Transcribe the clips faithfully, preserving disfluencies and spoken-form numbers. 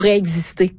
pourrait exister.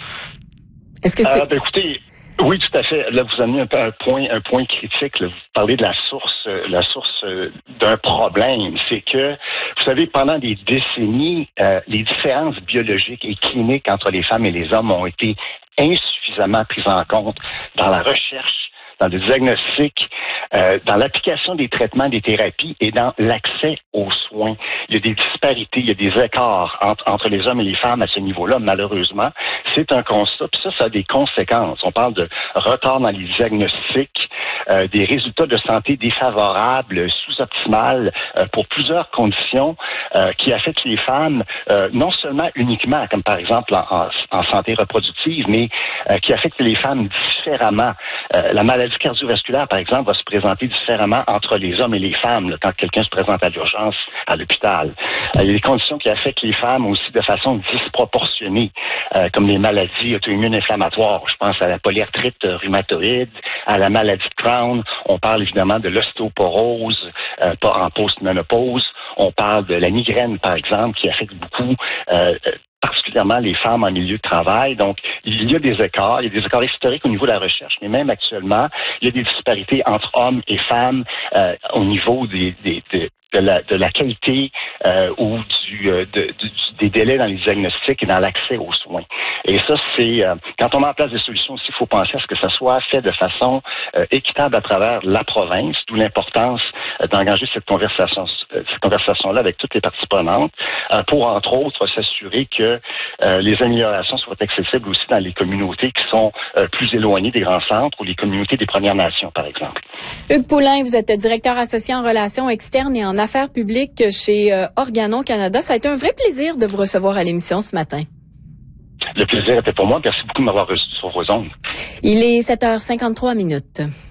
Est-ce que c'est... Euh, ben, écoutez, oui, tout à fait. Là, vous amenez un, un point, un point critique. Là. Vous parlez de la source, euh, la source euh, d'un problème. C'est que, vous savez, pendant des décennies, euh, les différences biologiques et cliniques entre les femmes et les hommes ont été insuffisamment prises en compte dans la recherche, dans le diagnostic, euh, dans l'application des traitements, des thérapies et dans l'accès aux soins. Il y a des disparités, il y a des écarts entre, entre les hommes et les femmes à ce niveau-là, malheureusement. C'est un constat, puis ça, ça a des conséquences. On parle de retard dans les diagnostics, euh, des résultats de santé défavorables, sous-optimales, euh, pour plusieurs conditions euh, qui affectent les femmes, euh, non seulement uniquement, comme par exemple en, en, en santé reproductive, mais euh, qui affectent les femmes différemment. Euh, la maladie cardiovasculaire, par exemple, va se présenter différemment entre les hommes et les femmes là, quand quelqu'un se présente à l'urgence à l'hôpital. Euh, il y a des conditions qui affectent les femmes aussi de façon disproportionnée, euh, comme les maladies auto-immunes inflammatoires. Je pense à la polyarthrite rhumatoïde, à la maladie de Crohn. On parle évidemment de l'ostéoporose euh, en post-ménopause. On parle de la migraine, par exemple, qui affecte beaucoup euh, particulièrement les femmes en milieu de travail. Donc, il y a des écarts, il y a des écarts historiques au niveau de la recherche, mais même actuellement, il y a des disparités entre hommes et femmes euh, au niveau des, des, des de la, de la qualité euh, ou du, euh, de, du, des délais dans les diagnostics et dans l'accès aux soins. Et ça, c'est euh, quand on met en place des solutions aussi, il faut penser à ce que ça soit fait de façon euh, équitable à travers la province, d'où l'importance euh, d'engager cette conversation, euh, cette conversation-là avec toutes les parties prenantes, euh, pour entre autres s'assurer que euh, les améliorations soient accessibles aussi dans les communautés qui sont euh, plus éloignées des grands centres ou les communautés des Premières Nations, par exemple. Hugues Poulain, vous êtes directeur associé en relations externes et en affaires publiques chez euh, Organon Canada. Ça a été un vrai plaisir de vous recevoir à l'émission ce matin. Le plaisir était pour moi. Merci beaucoup de m'avoir reçu sur vos ondes. Il est sept heures cinquante-trois minutes.